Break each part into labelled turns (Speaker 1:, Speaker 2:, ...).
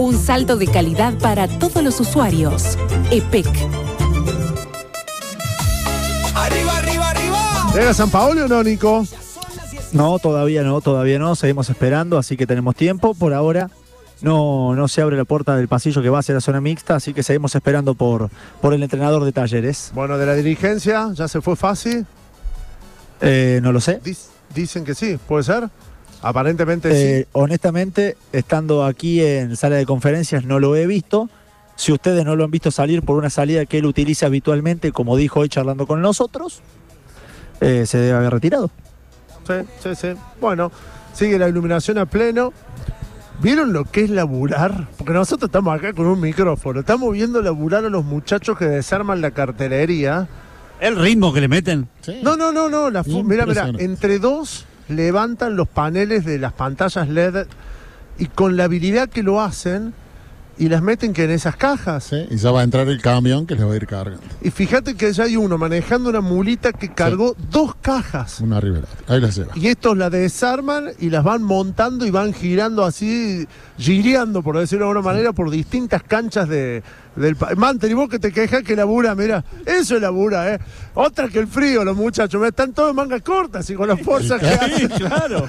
Speaker 1: Un salto de calidad para todos los usuarios. EPEC.
Speaker 2: ¡Arriba, arriba, arriba!
Speaker 3: ¿Llega San Paolo o no, Nico?
Speaker 4: No, todavía no, seguimos esperando, así que tenemos tiempo. Por ahora no se abre la puerta del pasillo que va hacia la zona mixta, así que seguimos esperando por el entrenador de Talleres.
Speaker 3: Bueno, de la dirigencia, ¿ya se fue fácil?
Speaker 4: No lo sé.
Speaker 3: Dicen que sí, ¿puede ser? Aparentemente sí.
Speaker 4: Honestamente, estando aquí en sala de conferencias no lo he visto. Si ustedes no lo han visto salir por una salida que él utiliza habitualmente, como dijo hoy charlando con nosotros, se debe haber retirado.
Speaker 3: Sí. Bueno, sigue la iluminación a pleno. ¿Vieron lo que es laburar? Porque nosotros estamos acá con un micrófono. Estamos viendo laburar a los muchachos que desarman la cartelería.
Speaker 5: ¿El ritmo que le meten?
Speaker 3: Sí. No. Mira, entre dos levantan los paneles de las pantallas LED y con la habilidad que lo hacen y las meten que en esas cajas.
Speaker 6: Sí, y ya va a entrar el camión que les va a ir cargando.
Speaker 3: Y fíjate que ya hay uno manejando una mulita que cargó 2 cajas.
Speaker 6: Una arriba, ahí las lleva.
Speaker 3: Y estos la desarman y las van montando y van girando así, gireando, por decirlo de alguna manera, por distintas canchas del Manter, y vos que te quejas que labura, mira, eso es labura, Otra que el frío, los muchachos, están todos en mangas cortas y con las fuerzas que hacen.
Speaker 5: Claro.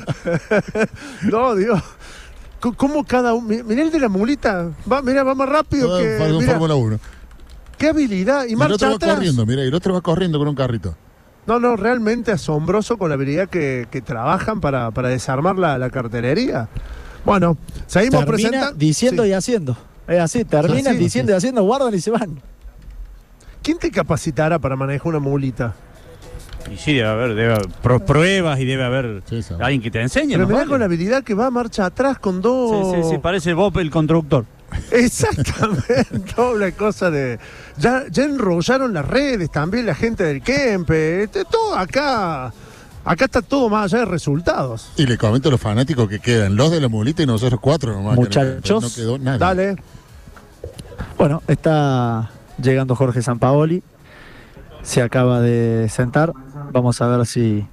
Speaker 3: No, Dios. ¿Cómo cada uno? Mirá el de la mulita. Va más rápido que.
Speaker 6: Fórmula 1.
Speaker 3: Qué habilidad. Y marcha
Speaker 6: el otro
Speaker 3: atrás.
Speaker 6: va corriendo, mira, y el otro va corriendo con un carrito.
Speaker 3: No, realmente asombroso con la habilidad que trabajan para desarmar la cartelería. Bueno, seguimos presentando.
Speaker 4: Diciendo y haciendo. Es así, terminan diciendo y haciendo, guardan y se van.
Speaker 3: ¿Quién te capacitará para manejar una mulita?
Speaker 5: Y sí, debe haber pruebas y debe haber alguien que te enseñe.
Speaker 3: Pero mirá con la habilidad que va marcha atrás con dos...
Speaker 5: Sí, parece Bob el constructor.
Speaker 3: Exactamente, doble cosa de... Ya enrollaron las redes también la gente del Kempe, todo acá está todo más allá de resultados.
Speaker 6: Y le comento a los fanáticos que quedan, los de la mulita y nosotros 4 nomás.
Speaker 4: Muchachos,
Speaker 6: no quedó nada.
Speaker 3: Dale.
Speaker 4: Bueno, está llegando Jorge Sampaoli. Se acaba de sentar. Vamos a ver si...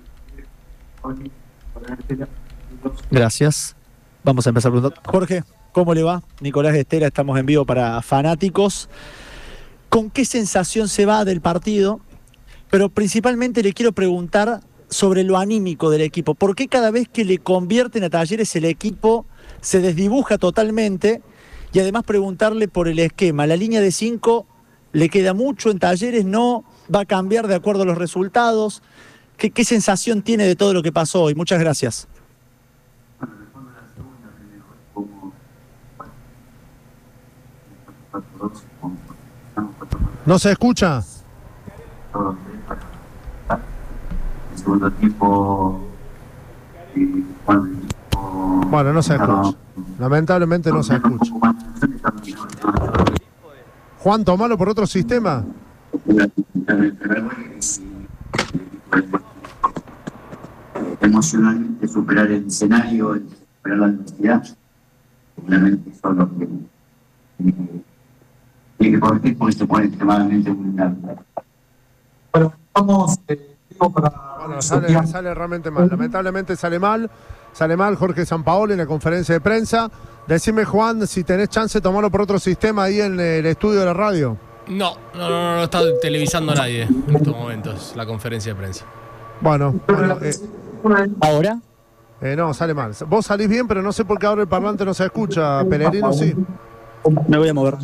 Speaker 4: Gracias. Vamos a empezar preguntando. Jorge, ¿cómo le va? Nicolás Estela, estamos en vivo para fanáticos. ¿Con qué sensación se va del partido? Pero principalmente le quiero preguntar sobre lo anímico del equipo. ¿Por qué cada vez que le convierten a Talleres el equipo se desdibuja totalmente? Y además preguntarle por el esquema. La línea de 5 le queda mucho en Talleres, no va a cambiar de acuerdo a los resultados. ¿Qué sensación tiene de todo lo que pasó hoy? Muchas gracias.
Speaker 3: ¿No se escucha?
Speaker 7: El segundo tiempo...
Speaker 3: Bueno, no se escucha. Lamentablemente no se escucha. Juan, tomalo por otro sistema.
Speaker 7: Emocionalmente superar el escenario, superar la adversidad, seguramente eso es lo que tiene que corregir porque se pone extremadamente vulnerable.
Speaker 8: Bueno, vamos
Speaker 3: Bueno, sale realmente mal. Lamentablemente sale mal. Sale mal Jorge Sampaoli en la conferencia de prensa. Decime, Juan, si tenés chance de tomarlo por otro sistema ahí en el estudio de la radio.
Speaker 9: No está televisando nadie en estos momentos la conferencia de prensa.
Speaker 3: Bueno,
Speaker 4: ¿Ahora?
Speaker 3: No, sale mal. Vos salís bien, pero no sé por qué ahora el parlante no se escucha. Peregrino sí.
Speaker 4: Me voy a mover.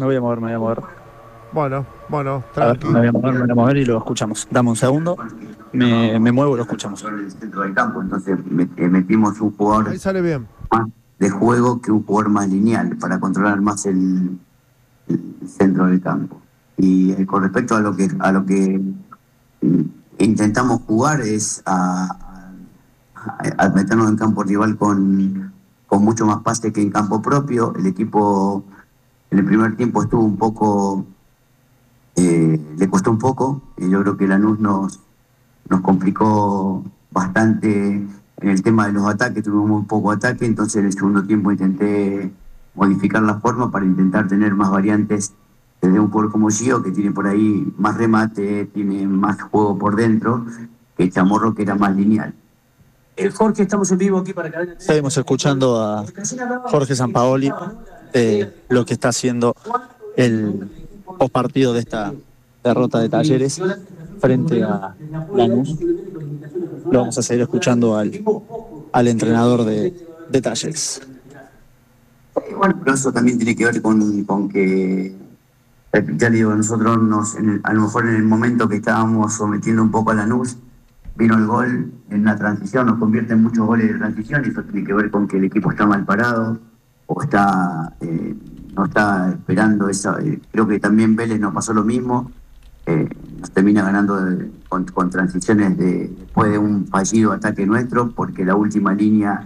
Speaker 3: Bueno, tranquilo.
Speaker 4: Me voy a mover y lo escuchamos. Dame un segundo. Me muevo y lo escuchamos.
Speaker 7: En el centro del campo, entonces metimos un jugador
Speaker 3: Ahí sale bien.
Speaker 7: más de juego que un jugador más lineal para controlar más el centro del campo. Y con respecto a lo que intentamos jugar es a meternos en campo rival con mucho más pase que en campo propio. El equipo en el primer tiempo estuvo un poco, le costó un poco, y yo creo que Lanús nos complicó bastante en el tema de los ataques, tuvimos muy poco ataque, entonces en el segundo tiempo intenté modificar la forma para intentar tener más variantes desde un jugador como Gio, que tiene por ahí más remate, tiene más juego por dentro, que Chamorro, que era más lineal.
Speaker 8: Jorge, estamos en vivo aquí para Cadena.
Speaker 4: Seguimos escuchando a Jorge Sampaoli lo que está haciendo el postpartido de esta derrota de Talleres frente a Lanús. Lo vamos a seguir escuchando al entrenador de Talleres.
Speaker 7: Bueno, pero eso también tiene que ver con que, ya le digo, nosotros a lo mejor en el momento que estábamos sometiendo un poco a Lanús, vino el gol en una transición, nos convierte en muchos goles de transición, y eso tiene que ver con que el equipo está mal parado o no está esperando esa. Creo que también Vélez nos pasó lo mismo, nos termina ganando con transiciones después de un fallido ataque nuestro, porque la última línea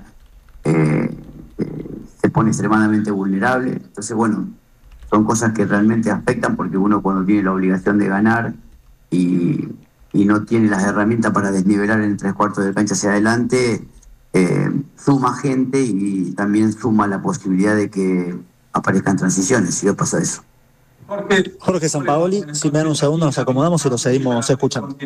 Speaker 7: se pone extremadamente vulnerable. Entonces, bueno, son cosas que realmente afectan, porque uno cuando tiene la obligación de ganar y no tiene las herramientas para desnivelar en 3/4 de cancha hacia adelante, suma gente y también suma la posibilidad de que aparezcan transiciones, si pasa eso.
Speaker 4: Jorge Sampaoli, si me dan un segundo nos acomodamos y lo seguimos escuchando.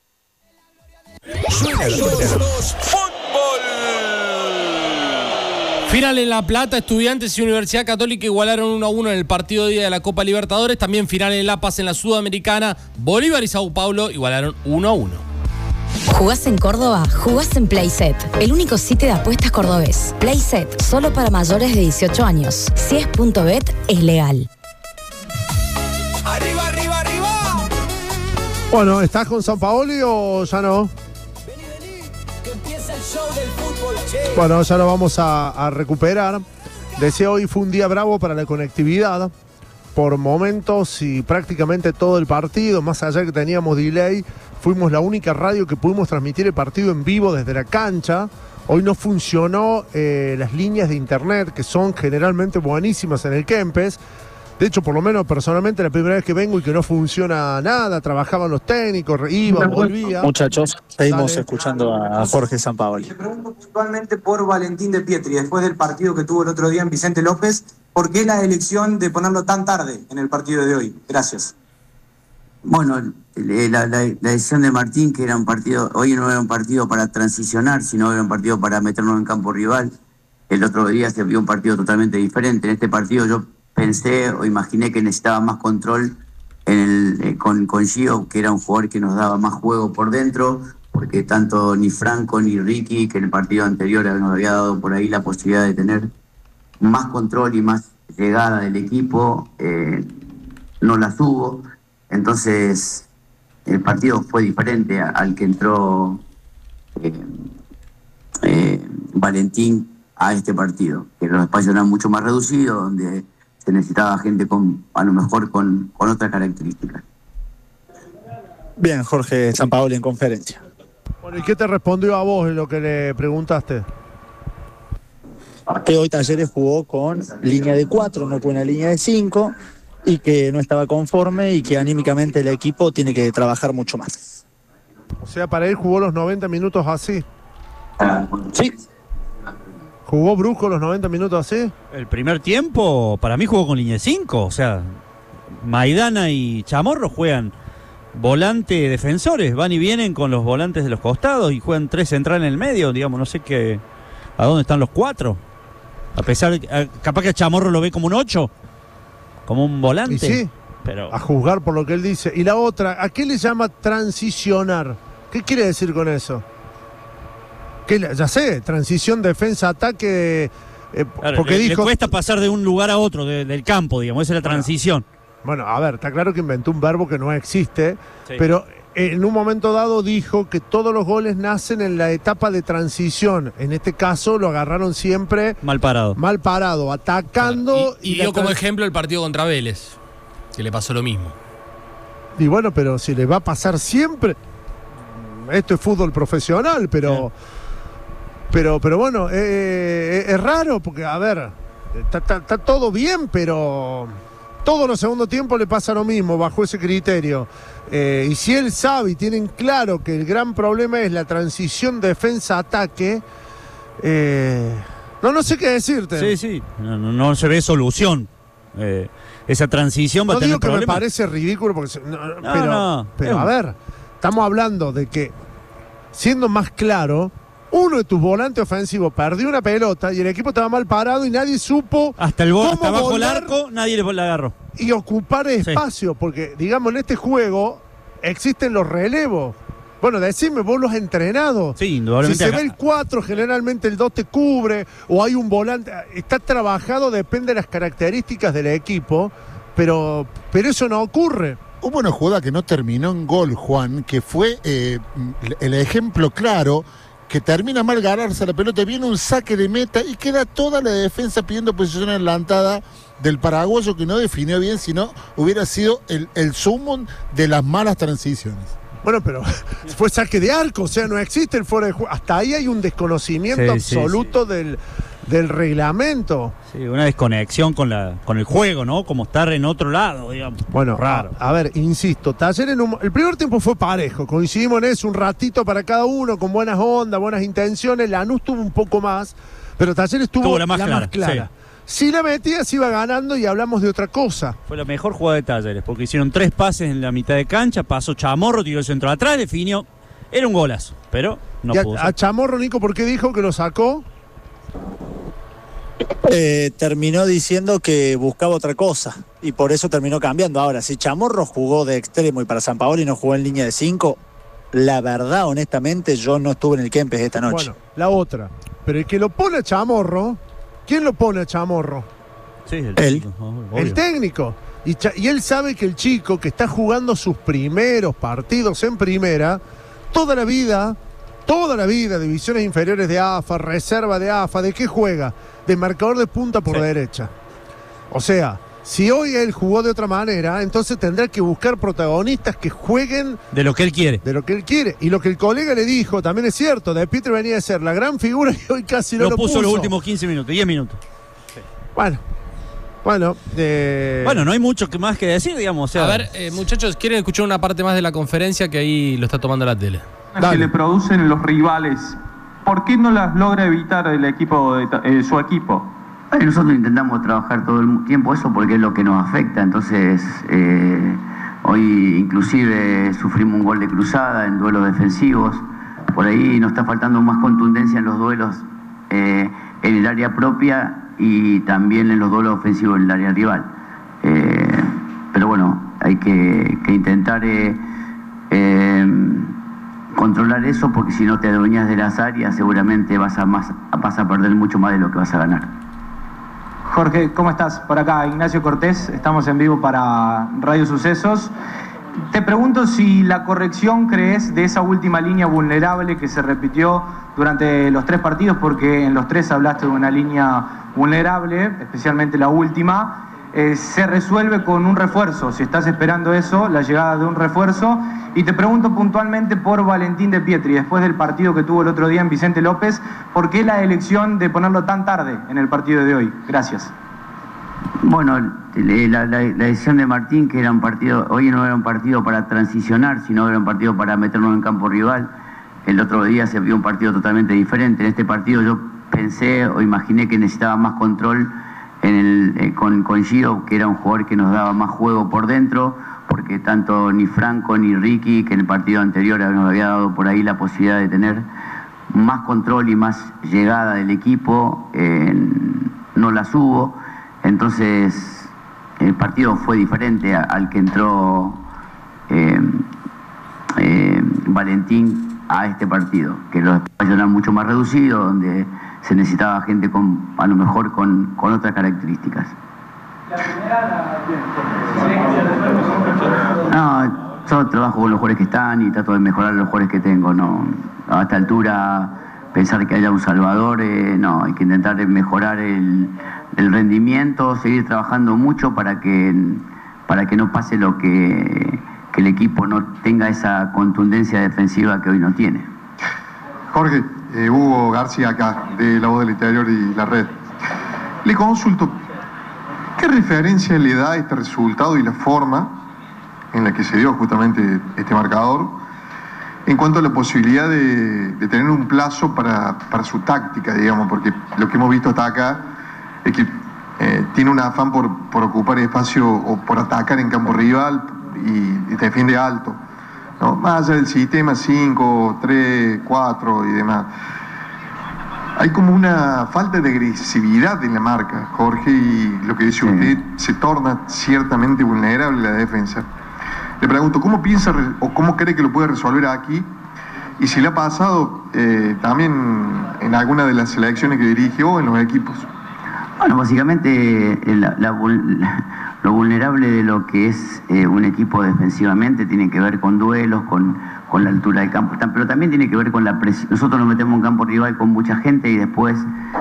Speaker 9: Final en La Plata, Estudiantes y Universidad Católica igualaron 1-1 en el partido de día de la Copa Libertadores. También final en La Paz en la Sudamericana. Bolívar y Sao Paulo igualaron 1-1.
Speaker 10: ¿Jugás en Córdoba? Jugás en Playset, el único sitio de apuestas cordobés. Playset, solo para mayores de 18 años. Si es .bet, es legal.
Speaker 2: Arriba, arriba, arriba.
Speaker 3: Bueno, ¿estás con Sampaoli o ya no?
Speaker 2: Vení, que empieza el show del fútbol, che.
Speaker 3: Bueno, ya lo vamos a recuperar. Decía, hoy fue un día bravo para la conectividad. Por momentos y prácticamente todo el partido, más allá que teníamos delay, fuimos la única radio que pudimos transmitir el partido en vivo desde la cancha. Hoy no funcionó las líneas de internet, que son generalmente buenísimas en el Kempes. De hecho, por lo menos personalmente, la primera vez que vengo y que no funciona nada, trabajaban los técnicos, iba, volvía.
Speaker 4: Muchachos, seguimos escuchando a Jorge Sampaoli.
Speaker 8: Te pregunto puntualmente por Valentín de Pietri, después del partido que tuvo el otro día en Vicente López, ¿por qué la elección de ponerlo tan tarde en el partido de hoy? Gracias.
Speaker 7: Bueno, la decisión de Martín, que era un partido, hoy no era un partido para transicionar, sino era un partido para meternos en campo rival. El otro día se vio un partido totalmente diferente. En este partido yo pensé o imaginé que necesitaba más control con Gio, que era un jugador que nos daba más juego por dentro, porque tanto ni Franco ni Ricky, que en el partido anterior nos había dado por ahí la posibilidad de tener más control y más llegada del equipo, no las hubo. Entonces el partido fue diferente al que entró Valentín a este partido, que los espacios eran mucho más reducidos, donde se necesitaba gente a lo mejor con otras características.
Speaker 4: Bien, Jorge Sampaoli en conferencia.
Speaker 3: Bueno, ¿y qué te respondió a vos en lo que le preguntaste?
Speaker 4: Que hoy Talleres jugó con línea de 4, no con una línea de 5, y que no estaba conforme y que anímicamente el equipo tiene que trabajar mucho más.
Speaker 3: O sea, para él jugó los 90 minutos así.
Speaker 4: Sí.
Speaker 3: ¿Jugó Brusco los 90 minutos así?
Speaker 5: El primer tiempo, para mí jugó con línea de 5. O sea, Maidana y Chamorro juegan volante defensores. Van y vienen con los volantes de los costados y juegan 3 centrales en el medio. Digamos, no sé a dónde están los 4. A pesar de capaz que a Chamorro lo ve como un 8, como un volante.
Speaker 3: Y sí,
Speaker 5: pero
Speaker 3: a juzgar por lo que él dice. Y la otra, ¿a qué le llama transicionar? ¿Qué quiere decir con eso? Ya sé, transición, defensa, ataque, porque
Speaker 5: le
Speaker 3: dijo...
Speaker 5: cuesta pasar de un lugar a otro del campo, digamos, esa es la transición.
Speaker 3: Bueno, a ver, está claro que inventó un verbo que no existe,
Speaker 5: sí.
Speaker 3: Pero en un momento dado dijo que todos los goles nacen en la etapa de transición. En este caso lo agarraron siempre...
Speaker 5: Mal parado,
Speaker 3: atacando...
Speaker 9: Y dio como ejemplo el partido contra Vélez, que le pasó lo mismo.
Speaker 3: Y bueno, pero si le va a pasar siempre... Esto es fútbol profesional, pero... Sí. Pero bueno, es raro porque, a ver, está todo bien, pero todos los segundos tiempos le pasa lo mismo bajo ese criterio. Y si él sabe y tienen claro que el gran problema es la transición defensa-ataque, no sé qué decirte.
Speaker 5: Sí, no se ve solución. Esa transición va a tener problemas.
Speaker 3: No digo que me parece ridículo, porque, pero a ver, estamos hablando de que, siendo más claro... uno de tus volantes ofensivos perdió una pelota y el equipo estaba mal parado y nadie supo
Speaker 5: hasta
Speaker 3: cómo
Speaker 5: abajo el
Speaker 3: volar
Speaker 5: arco, nadie le agarró.
Speaker 3: y ocupar espacio, porque digamos en este juego existen los relevos. Bueno, decime, vos los has entrenado.
Speaker 5: Sí, indudablemente.
Speaker 3: Si se ve el 4, generalmente el 2 te cubre, o hay un volante. Está trabajado, depende de las características del equipo, pero eso no ocurre.
Speaker 6: Hubo una jugada que no terminó en gol, Juan, que fue el ejemplo claro, que termina mal ganarse la pelota, viene un saque de meta y queda toda la defensa pidiendo posición adelantada del paraguayo que no definió bien, sino hubiera sido el sumum de las malas transiciones.
Speaker 3: Bueno, pero fue saque de arco, o sea, no existe el fuera de juego. Hasta ahí hay un desconocimiento absoluto del reglamento.
Speaker 5: Sí, una desconexión con el juego, ¿no? Como estar en otro lado, digamos.
Speaker 3: Bueno,
Speaker 5: raro.
Speaker 3: A ver, insisto, Talleres el primer tiempo fue parejo, coincidimos en eso, un ratito para cada uno, con buenas ondas, buenas intenciones. Lanús tuvo un poco más, pero Talleres tuvo la más clara.
Speaker 5: Sí.
Speaker 3: Si la metía, se iba ganando y hablamos de otra cosa.
Speaker 5: Fue la mejor jugada de Talleres, porque hicieron 3 pases en la mitad de cancha, pasó Chamorro, tiró el centro atrás, definió. Era un golazo, pero no pudo.
Speaker 3: A Chamorro, Nico, ¿por qué dijo que lo sacó?
Speaker 4: Terminó diciendo que buscaba otra cosa y por eso terminó cambiando. Ahora, si Chamorro jugó de extremo y para Sampaoli no jugó en línea de 5, la verdad, honestamente, yo no estuve en el Kempes esta noche.
Speaker 3: Bueno, la otra. Pero el que lo pone a Chamorro, ¿quién lo pone a Chamorro?
Speaker 5: Sí,
Speaker 4: él.
Speaker 3: El técnico. Y él sabe que el chico que está jugando sus primeros partidos en primera, toda la vida, divisiones inferiores de AFA, reserva de AFA, ¿de qué juega? De marcador de punta por derecha. O sea, si hoy él jugó de otra manera, entonces tendrá que buscar protagonistas que jueguen
Speaker 5: de lo que él quiere.
Speaker 3: De lo que él quiere. Y lo que el colega le dijo también es cierto. De Pietri venía a ser la gran figura y hoy casi no lo puso.
Speaker 5: Los últimos 15 minutos, 10 minutos.
Speaker 3: Sí. Bueno,
Speaker 5: no hay mucho más que decir, digamos. O sea,
Speaker 9: a ver, muchachos, ¿quieren escuchar una parte más de la conferencia que ahí lo está tomando la tele?
Speaker 11: Que le producen los rivales, ¿por qué no las logra evitar el equipo su equipo?
Speaker 7: Nosotros intentamos trabajar todo el tiempo eso porque es lo que nos afecta. Entonces, hoy inclusive sufrimos un gol de cruzada en duelos defensivos. Por ahí nos está faltando más contundencia en los duelos en el área propia y también en los duelos ofensivos en el área rival. Pero bueno, hay que intentar controlar eso, porque si no te adueñas de las áreas seguramente vas a perder mucho más de lo que vas a ganar.
Speaker 8: Jorge, ¿cómo estás? Por acá, Ignacio Cortés, estamos en vivo para Radio Sucesos. Te pregunto si la corrección crees de esa última línea vulnerable que se repitió durante los 3 partidos, porque en los 3 hablaste de una línea vulnerable, especialmente la última, se resuelve con un refuerzo, si estás esperando eso, la llegada de un refuerzo. Y te pregunto puntualmente por Valentín de Pietri, después del partido que tuvo el otro día en Vicente López, ¿por qué la elección de ponerlo tan tarde en el partido de hoy? Gracias.
Speaker 7: Bueno, la decisión de Martín, que era un partido, hoy no era un partido para transicionar, sino era un partido para meternos en campo rival. El otro día se vio un partido totalmente diferente. En este partido yo pensé o imaginé que necesitaba más control con Gio, que era un jugador que nos daba más juego por dentro, porque tanto ni Franco ni Ricky, que en el partido anterior nos había dado por ahí la posibilidad de tener más control y más llegada del equipo, no las hubo. Entonces el partido fue diferente al que entró Valentín a este partido, que los espacios eran mucho más reducidos, donde se necesitaba gente a lo mejor con otras características. No, yo trabajo con los jugadores que están y trato de mejorar los jugadores que tengo. No, a esta altura pensar que haya un salvador, no, hay que intentar mejorar el rendimiento, seguir trabajando mucho para que no pase lo que el equipo no tenga esa contundencia defensiva que hoy no tiene.
Speaker 12: Jorge, Hugo García acá, de La Voz del Interior y La Red. Le consulto, ¿qué referencia le da este resultado y la forma en la que se dio justamente este marcador en cuanto a la posibilidad de tener un plazo para su táctica, digamos? Porque lo que hemos visto hasta acá es que tiene un afán por ocupar espacio o por atacar en campo rival y te defiende alto, ¿no? Más allá del sistema 5, 3, 4 y demás. Hay como una falta de agresividad en la marca, Jorge, y lo que dice usted, se torna ciertamente vulnerable la defensa. Le pregunto, ¿cómo piensa o cómo cree que lo puede resolver aquí? Y si le ha pasado también en alguna de las selecciones que dirigió en los equipos.
Speaker 7: Bueno, básicamente lo vulnerable de lo que es un equipo defensivamente tiene que ver con duelos, con la altura del campo, pero también tiene que ver con la presión. Nosotros nos metemos en un campo rival con mucha gente y después